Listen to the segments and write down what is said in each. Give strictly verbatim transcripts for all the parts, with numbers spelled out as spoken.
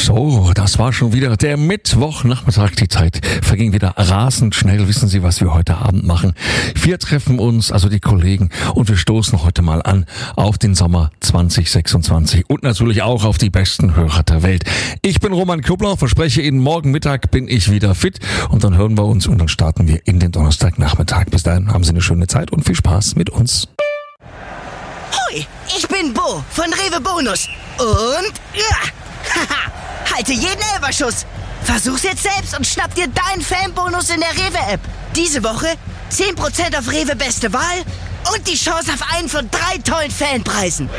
So, das war schon wieder der Mittwochnachmittag. Die Zeit verging wieder rasend schnell. Wissen Sie, was wir heute Abend machen? Wir treffen uns, also die Kollegen, und wir stoßen heute mal an auf den Sommer zwanzig sechsundzwanzig und natürlich auch auf die besten Hörer der Welt. Ich bin Roman Kubler, verspreche Ihnen, morgen Mittag bin ich wieder fit und dann hören wir uns und dann starten wir in den Donnerstagnachmittag. Bis dahin haben Sie eine schöne Zeit und viel Spaß mit uns. Hoi, ich bin Bo von Rewe Bonus und ja, haha, halte jeden Elferschuss. Versuch's jetzt selbst und schnapp dir deinen Fanbonus in der Rewe-App. Diese Woche zehn Prozent auf Rewe Beste Wahl und die Chance auf einen von drei tollen Fanpreisen.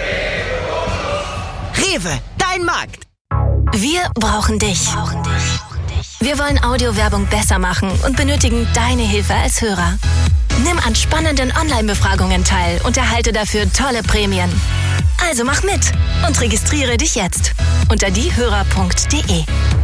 Rewe, dein Markt. Wir brauchen dich. Wir wollen Audiowerbung besser machen und benötigen deine Hilfe als Hörer. Nimm an spannenden Online-Befragungen teil und erhalte dafür tolle Prämien. Also mach mit und registriere dich jetzt unter diehörer punkt de.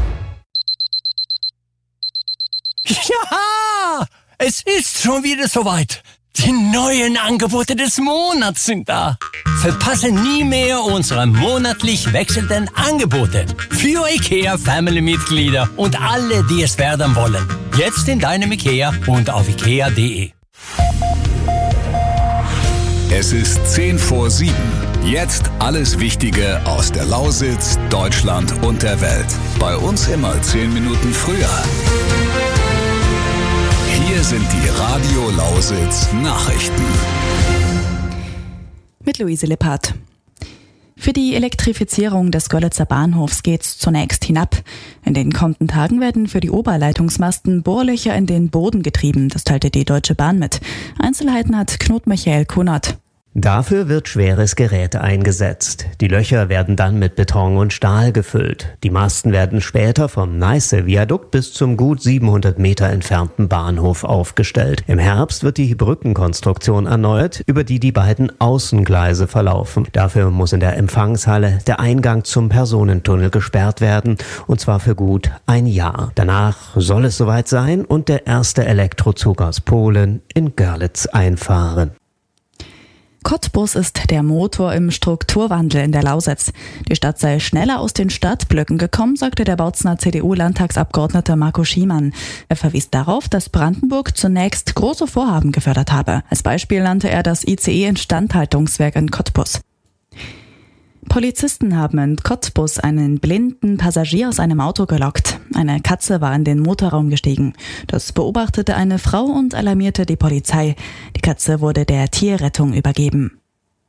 Ja, es ist schon wieder soweit. Die neuen Angebote des Monats sind da. Verpasse nie mehr unsere monatlich wechselnden Angebote für IKEA Family-Mitglieder und alle, die es werden wollen. Jetzt in deinem IKEA und auf ikea punkt de. Es ist zehn vor sieben. Jetzt alles Wichtige aus der Lausitz, Deutschland und der Welt. Bei uns immer zehn Minuten früher. Hier sind die Radio Lausitz Nachrichten. Mit Luise Lippert. Für die Elektrifizierung des Görlitzer Bahnhofs geht's zunächst hinab. In den kommenden Tagen werden für die Oberleitungsmasten Bohrlöcher in den Boden getrieben. Das teilte die Deutsche Bahn mit. Einzelheiten hat Knut Michael Kunert. Dafür wird schweres Gerät eingesetzt. Die Löcher werden dann mit Beton und Stahl gefüllt. Die Masten werden später vom Neiße-Viadukt bis zum gut siebenhundert Meter entfernten Bahnhof aufgestellt. Im Herbst wird die Brückenkonstruktion erneuert, über die die beiden Außengleise verlaufen. Dafür muss in der Empfangshalle der Eingang zum Personentunnel gesperrt werden, und zwar für gut ein Jahr. Danach soll es soweit sein und der erste Elektrozug aus Polen in Görlitz einfahren. Cottbus ist der Motor im Strukturwandel in der Lausitz. Die Stadt sei schneller aus den Stadtblöcken gekommen, sagte der Bautzener C D U-Landtagsabgeordnete Marco Schiemann. Er verwies darauf, dass Brandenburg zunächst große Vorhaben gefördert habe. Als Beispiel nannte er das I C E-Instandhaltungswerk in Cottbus. Polizisten haben in Cottbus einen blinden Passagier aus einem Auto gelockt. Eine Katze war in den Motorraum gestiegen. Das beobachtete eine Frau und alarmierte die Polizei. Die Katze wurde der Tierrettung übergeben.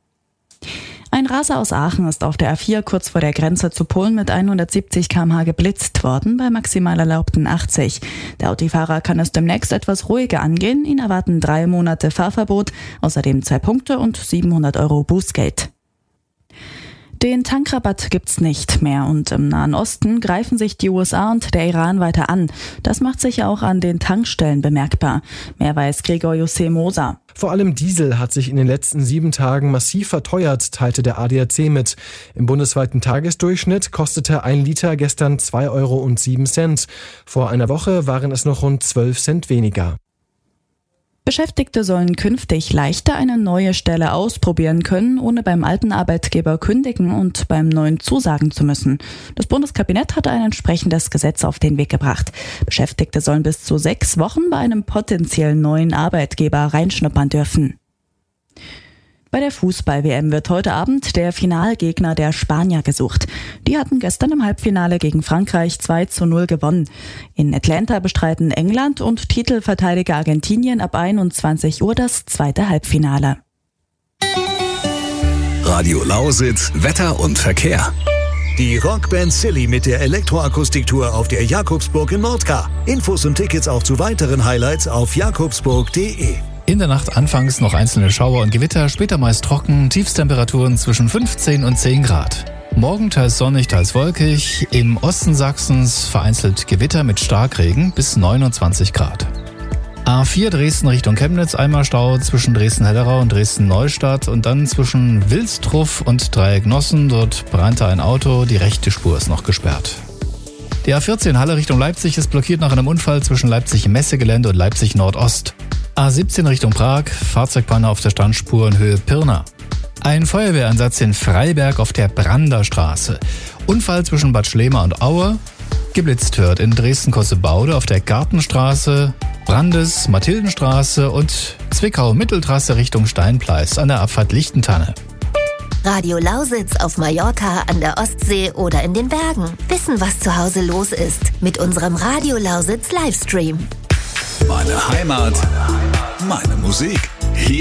Ein Raser aus Aachen ist auf der A vier kurz vor der Grenze zu Polen mit hundertsiebzig Kilometer pro Stunde geblitzt worden, bei maximal erlaubten achtzig. Der Autofahrer kann es demnächst etwas ruhiger angehen. Ihn erwarten drei Monate Fahrverbot, außerdem zwei Punkte und siebenhundert Euro Bußgeld. Den Tankrabatt gibt's nicht mehr und im Nahen Osten greifen sich die U S A und der Iran weiter an. Das macht sich auch an den Tankstellen bemerkbar. Mehr weiß Gregor José Moser. Vor allem Diesel hat sich in den letzten sieben Tagen massiv verteuert, teilte der A D A C mit. Im bundesweiten Tagesdurchschnitt kostete ein Liter gestern zwei Euro und sieben Cent. Vor einer Woche waren es noch rund zwölf Cent weniger. Beschäftigte sollen künftig leichter eine neue Stelle ausprobieren können, ohne beim alten Arbeitgeber kündigen und beim neuen zusagen zu müssen. Das Bundeskabinett hatte ein entsprechendes Gesetz auf den Weg gebracht. Beschäftigte sollen bis zu sechs Wochen bei einem potenziellen neuen Arbeitgeber reinschnuppern dürfen. Bei der Fußball-W M wird heute Abend der Finalgegner der Spanier gesucht. Die hatten gestern im Halbfinale gegen Frankreich zwei zu null gewonnen. In Atlanta bestreiten England und Titelverteidiger Argentinien ab einundzwanzig Uhr das zweite Halbfinale. Radio Lausitz, Wetter und Verkehr. Die Rockband Silly mit der Elektroakustiktour auf der Jakobsburg in Nordkar. Infos und Tickets auch zu weiteren Highlights auf jakobsburg punkt de. In der Nacht anfangs noch einzelne Schauer und Gewitter, später meist trocken, Tiefstemperaturen zwischen fünfzehn und zehn Grad. Morgen teils sonnig, teils wolkig, im Osten Sachsens vereinzelt Gewitter mit Starkregen bis neunundzwanzig Grad. A vier Dresden Richtung Chemnitz, einmal Stau zwischen Dresden-Hellerau und Dresden-Neustadt und dann zwischen Wilstruff und Dreiecknossen, dort brannte ein Auto, die rechte Spur ist noch gesperrt. Die A vierzehn Halle Richtung Leipzig ist blockiert nach einem Unfall zwischen Leipzig-Messegelände und Leipzig-Nordost. A siebzehn Richtung Prag, Fahrzeugpanne auf der Standspur in Höhe Pirna. Ein Feuerwehreinsatz in Freiberg auf der Branderstraße. Unfall zwischen Bad Schlema und Aue. Geblitzt wird in Dresden-Kossebaude auf der Gartenstraße, Brandes, Mathildenstraße und Zwickau-Mitteltrasse Richtung Steinpleis an der Abfahrt Lichtentanne. Radio Lausitz auf Mallorca, an der Ostsee oder in den Bergen. Wissen, was zu Hause los ist mit unserem Radio Lausitz Livestream. Meine Heimat, meine Musik.